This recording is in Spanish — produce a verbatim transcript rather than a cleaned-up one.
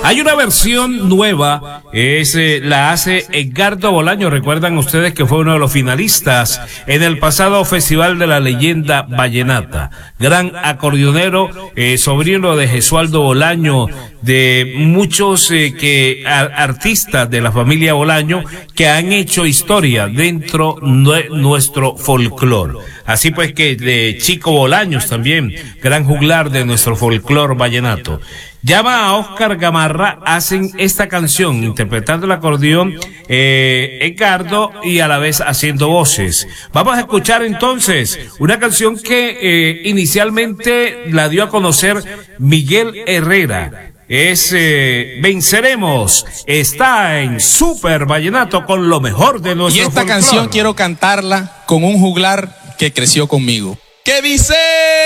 Hay una versión nueva, es, eh, la hace Edgardo Bolaño. Recuerdan ustedes que fue uno de los finalistas en el pasado Festival de la Leyenda Vallenata. Gran acordeonero, eh, sobrino de Gesualdo Bolaño, de muchos eh, que a, artistas de la familia Bolaño que han hecho historia dentro de nuestro folclore. Así pues que de Chico Bolaños también, gran juglar de nuestro folclore vallenato. Llama a Oscar Gamarra, hacen esta canción interpretando el acordeón eh, Edgardo y a la vez haciendo voces. Vamos a escuchar entonces una canción que eh, inicialmente la dio a conocer Miguel Herrera. Es eh, Venceremos, está en Super Vallenato con lo mejor de nuestro Y esta folclore. Canción quiero cantarla con un juglar que creció conmigo. ¿Qué dice?